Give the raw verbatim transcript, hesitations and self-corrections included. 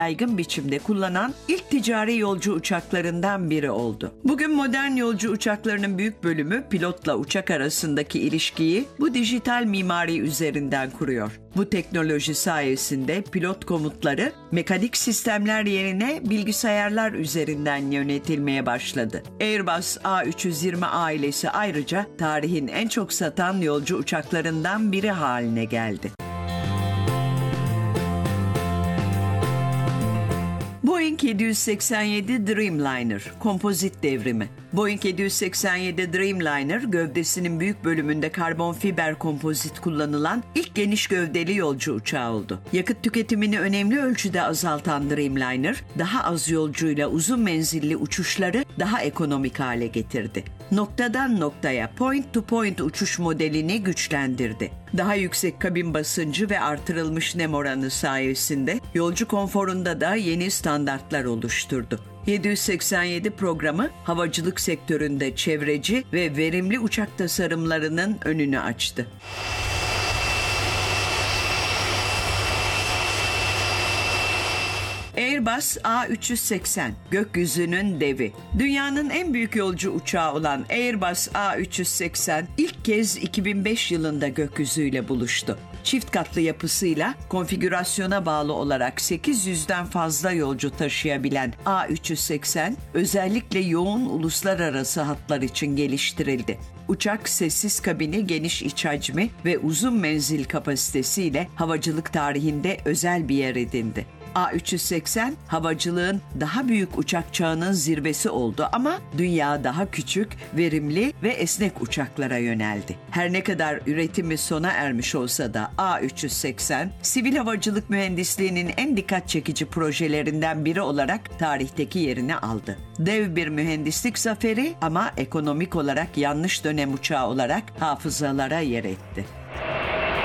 yaygın biçimde kullanan ilk ticari yolcu uçaklarından biri oldu. Bugün modern yolcu uçaklarının büyük bölümü pilotla uçak arasındaki ilişkiyi bu dijital mimari üzerinden kuruyor. Bu teknoloji sayesinde pilot komutları mekanik sistemler yerine bilgisayarlar üzerinden yönetilmeye başladı. Airbus A üç yüz yirmi ailesi ayrıca tarihin en çok satan yolcu uçaklarından biri haline geldi. Boeing yedi yüz seksen yedi Dreamliner, kompozit devrimi. Boeing yedi yüz seksen yedi Dreamliner, gövdesinin büyük bölümünde karbon fiber kompozit kullanılan ilk geniş gövdeli yolcu uçağı oldu. Yakıt tüketimini önemli ölçüde azaltan Dreamliner, daha az yolcuyla uzun menzilli uçuşları daha ekonomik hale getirdi. Noktadan noktaya, point to point uçuş modelini güçlendirdi. Daha yüksek kabin basıncı ve artırılmış nem oranı sayesinde yolcu konforunda da yeni standartlar oluşturdu. yedi yüz seksen yedi programı havacılık sektöründe çevreci ve verimli uçak tasarımlarının önünü açtı. Airbus A üç yüz seksen, gökyüzünün devi. Dünyanın en büyük yolcu uçağı olan Airbus A üç yüz seksen ilk kez iki bin beş yılında gökyüzüyle buluştu. Çift katlı yapısıyla konfigürasyona bağlı olarak sekiz yüzden fazla yolcu taşıyabilen A üç yüz seksen özellikle yoğun uluslararası hatlar için geliştirildi. Uçak sessiz kabini, geniş iç hacmi ve uzun menzil kapasitesiyle havacılık tarihinde özel bir yer edindi. A üç yüz seksen havacılığın daha büyük uçak çağının zirvesi oldu ama dünya daha küçük, verimli ve esnek uçaklara yöneldi. Her ne kadar üretimi sona ermiş olsa da A üç yüz seksen, sivil havacılık mühendisliğinin en dikkat çekici projelerinden biri olarak tarihteki yerini aldı. Dev bir mühendislik zaferi ama ekonomik olarak yanlış dönem uçağı olarak hafızalara yer etti.